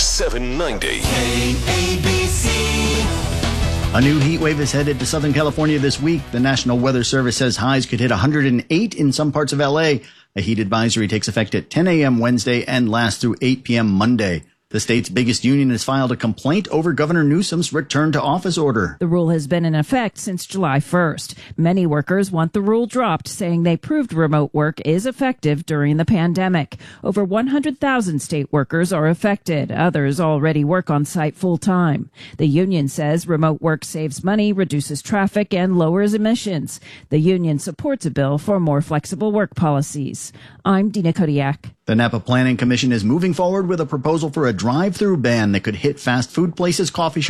790. A new heat wave is headed to Southern California this week. The National Weather Service says highs could hit 108 in some parts of LA. A heat advisory takes effect at 10 a.m. Wednesday and lasts through 8 p.m. Monday. The state's biggest union has filed a complaint over Governor Newsom's return to office order. The rule has been in effect since July 1st. Many workers want the rule dropped, saying they proved remote work is effective during the pandemic. Over 100,000 state workers are affected. Others already work on site full time. The union says remote work saves money, reduces traffic, and lowers emissions. The union supports a bill for more flexible work policies. I'm Dina Kodiak. The Napa Planning Commission is moving forward with a proposal for a drive-through ban that could hit fast food places, coffee shops,